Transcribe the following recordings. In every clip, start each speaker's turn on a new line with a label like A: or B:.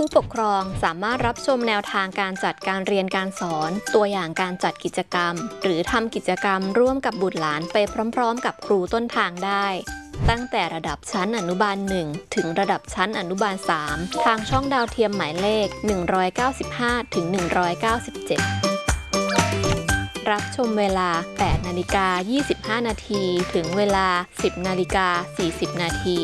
A: ผู้ปกครองสามารถรับชมแนวทางการจัดการเรียนการสอนตัวอย่างการจัดกิจกรรมหรือทำกิจกรรมร่วมกับบุตรหลานไปพร้อมๆกับครูต้นทางได้ตั้งแต่ระดับชั้นอนุบาล 1 ถึงระดับชั้นอนุบาล 3 ทางช่องดาวเทียมหมายเลข 195 ถึง 197 รับชมเวลา 8:25 นาทีถึงเวลา 10:40 นาที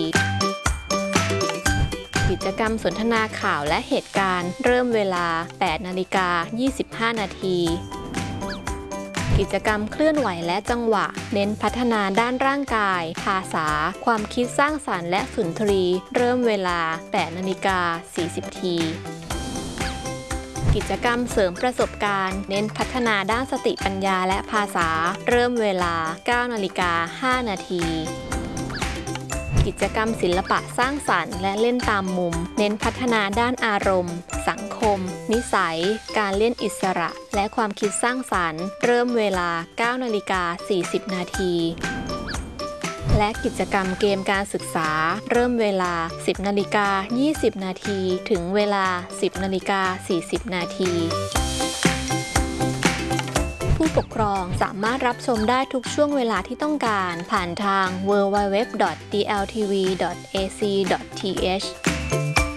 A: กิจกรรมสนทนาข่าวและเหตุการณ์เริ่มเวลา 8:25 นาทีกิจกรรมเคลื่อนไหวและจังหวะเน้นพัฒนาด้านร่างกายภาษาความคิดสร้างสรรค์และสุนทรีเริ่มเวลา 8:40 นาทีกิจกรรมเสริมประสบการณ์เน้นพัฒนาด้านสติปัญญาและภาษาเริ่มเวลา 9:05 นาทีกิจกรรมศิลปะสร้างสรรค์และเล่นตามมุมเน้นพัฒนาด้านอารมณ์สังคมนิสัยการเล่นอิสระและความคิดสร้างสรรค์เริ่มเวลา 9:40 นาทีและกิจกรรมเกมการศึกษาเริ่มเวลา 10:20 นาทีถึงเวลา 10:40 นาทีผู้ปกครองสามารถรับชมได้ทุกช่วงเวลาที่ต้องการผ่านทาง www.dltv.ac.th